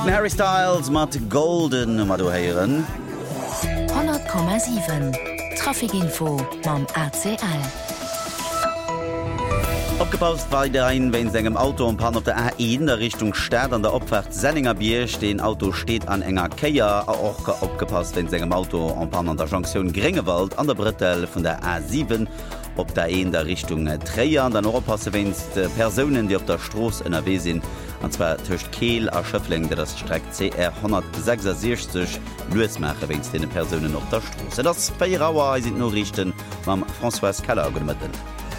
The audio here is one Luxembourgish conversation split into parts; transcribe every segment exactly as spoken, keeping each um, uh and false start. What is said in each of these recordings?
den Harry Styles mat Golden mat do heieren. hundert Komma sieben Trafikinfo mam A C L. Abgepaust war der ein wenn engem Auto und Pan auf der A eins in der Richtung Stadt an der Opfahrt Senninger Biersch. Den Auto steht an enger Keier auch abgepasst wenn engem Auto an Pan an der Jonction Grengewald an der Brettel von der A sieben op der in der Richtung Träer an der Europasse wennst Personen die auf der Stroß N R W sind an zwar töcht Kehl a Schöffling der das Streck C R hundertsechsundsechzig Louismacher wennst den Personen auf der Straße. Das Feierauer sind nur richten beim François Keller gemitten.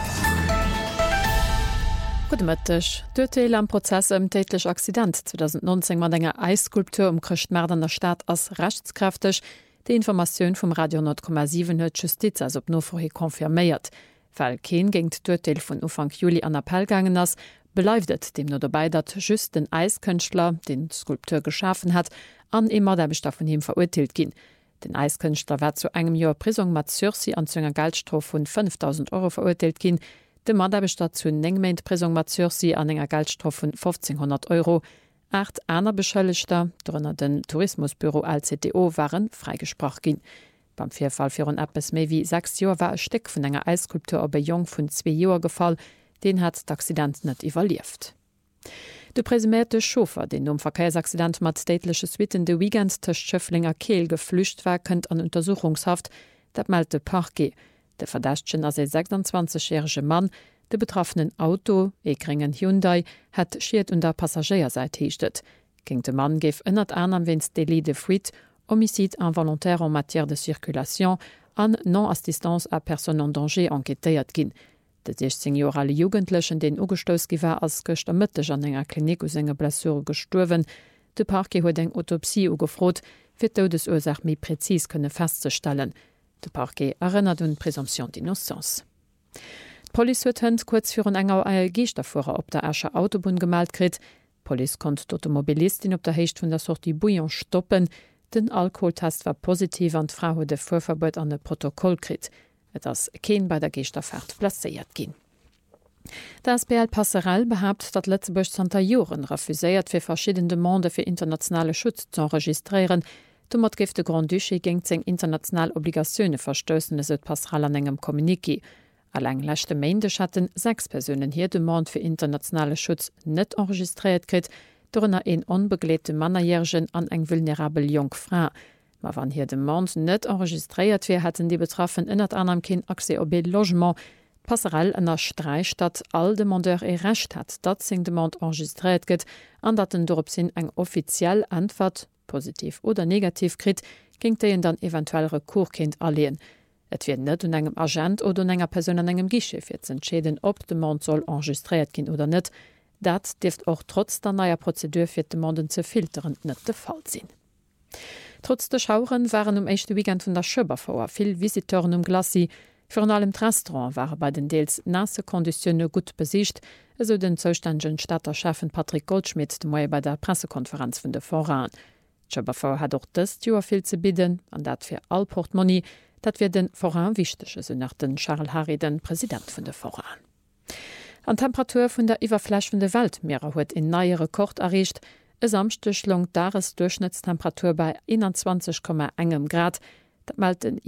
Gutmëttech Duteel am Prozess em tätlech Accident zwanzig neunzehn mat enger Eisskulptur um Krcht Mer an der Stadt ass rechtskräfteg. De Informationoun vum Radio hundert Komma sieben huet Justiz as op no vorhi konfirméiert. Fall Keen géint d'Urteil vun Ufang Juli an Appell gangen ass, beleifdet dem no dabei, dat just den Eiskënchtler den Skulpteur geschaffen hat, an immer der Bestaff vun him verurteilt ginn. Den Eiskënchtler war zu engem Joer Prisung mat Sursi an zunnger Geldstrof vun fünftausend Euro verurteilt ginn. De Mandabestand zun enngmeint Prisung mat Sursi an enger Geldstrof vun fünfzehnhundert Euro. Acht aner Beschëllegter, drënner den Tourismusbüro L C D O waren freigesproch ginn. Beim Vierfall fir un Appes méi wie sechs Joer war e Steck vun enger Eisskulptur op e Jong vun zwei Joer gefall, den hat d'Accident net evaluiert. De presumerte Schofer, den um Verkehrsaccident mat stäitleche Witten de Weekend tech Schöfflinger Kehl geflücht war, kënnt an Untersuchungshaft, dat meldte Parquet. Der Verdächtchen as e sechsundzwanzigjährige Mann, de betroffenen Auto, e kringen Hyundai, hat schiiert unter Passagierseite hiechtet. Ging de Mann geef ënnert an am wins délit de fuite, homicide involontaire en matière de circulation, an non-assistance à personne en danger enquêtéiert ginn. De sechzehnjährige Jugendlichen den ugestoos giwer as gëcht amëtteg an enger Klinik us enge Blessure gesturwen. De Parquet huet eng Autopsie ugefrot, fir d'Todesursach mi präzis kënne festzustellen. De Parquet erinnert un Präsumption d'innocence. Police huet hënd kurz vir un enger eier Geesterfuer op der Äscher Autobahn gemalt krit. Police kont d'Automobilistin op der Hecht vun der Sortie Bouillon stoppen. Den Alkoholtest war positiv an d'Frau huet de Fuhrverbot an de Protokoll krit. Et ass keen bei der Geesterfahrt placéiert ginn. Der S B L Passerelle behabt, dat Lettzeburg Santa Joren refuséiert fir verschiedene Demande fir internationale Schutz zu enregistrieren. Mat gift de Grand Duché géng seg international Obligationune verstössen se Passerelle an engem Kommuniki. Alleng lächte Meindech hatten sechs Personen hier Demand fir internationale Schutz net enregistriert krit, drnner en onbeglete Mannerjährgen an eng vulnerabel Jong Fra. Ma wann hier Demand net enregistriert wie hätten die betroffen ënnert anderem kin Akse op Logement. Passerelle ënner Streichstadt all Demandeur e recht hat, dat seg Demand enregistriert gët, an dat den dorop sinn eng offiziell Antwort positiv oder negativ krit, gingt deien dann eventuell Rekurkind erleen. Et wird net un engem Agent oder enger Person an engem Gische fir ze entschäden, ob de Mand soll enregistriert gin oder net. Dat deft auch trotz der naier Prozedur fir de Manden ze filteren net de Fall sinn. Trotz der Schauren waren um echte Weekend vun der Schëbervouer vill Visiteuren um Glasi. Für an allem Restaurant waren bei den Deels nasse Konditionne gut besicht, eso den zouständgen Stadterchefen Patrick Goldschmidt de Moie bei der Pressekonferenz vun de Voran. Schëbervou hat auch dës Joer viel ze bidden, an dat fir all Portmoni, dat wir den Voran wichtege so nach den Charles Harry den Präsident vun de Voran. An Temperatur vun der Iwerfläch vun de Weltmeere huet in neiere Rekord erreicht, e samchte schlung dares Durchschnittstemperatur bei einundzwanzig Komma eins Grad, dat malt den